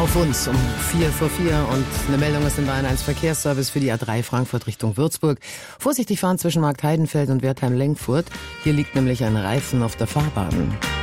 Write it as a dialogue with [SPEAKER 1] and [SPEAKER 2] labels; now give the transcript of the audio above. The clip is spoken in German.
[SPEAKER 1] auf uns um 4:04 und eine Meldung aus dem Bayern 1 Verkehrsservice für die A3 Frankfurt Richtung Würzburg. Vorsichtig fahren zwischen Marktheidenfeld und Wertheim-Lenkfurt. Hier liegt nämlich ein Reifen auf der Fahrbahn.